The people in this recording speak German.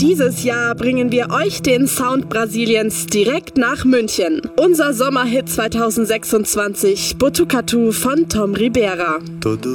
Dieses Jahr bringen wir euch den Sound Brasiliens direkt nach München. Unser Sommerhit 2026, Botucatu von Tom Ribera.